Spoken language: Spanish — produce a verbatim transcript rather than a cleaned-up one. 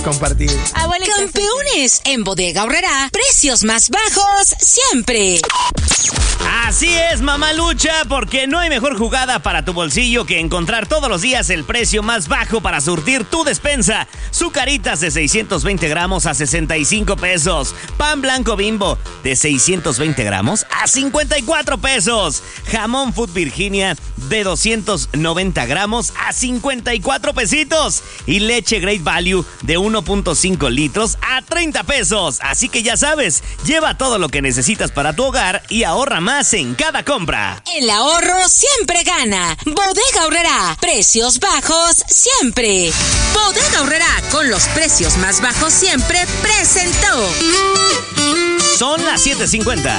compartir. Abuelita, campeones en Bodega Aurrerá, precios más bajos siempre. Así es, mamalucha, porque no hay mejor jugada para tu bolsillo que encontrar todos los días el precio más bajo para surtir tu despensa. Zucaritas de seiscientos veinte gramos a sesenta y cinco pesos. Pan blanco Bimbo de seiscientos veinte gramos a cincuenta y cuatro pesos. Jamón Food Virginia de doscientos noventa gramos a cincuenta y cuatro pesitos. Y leche Great Value de uno punto cinco litros a treinta pesos. Así que ya sabes, lleva todo lo que necesitas para tu hogar y ahorra más en cada compra. El ahorro siempre gana. Bodega Aurrerá, precios bajos siempre. Bodega Aurrerá, con los precios más bajos siempre, presentó. Son las siete cincuenta.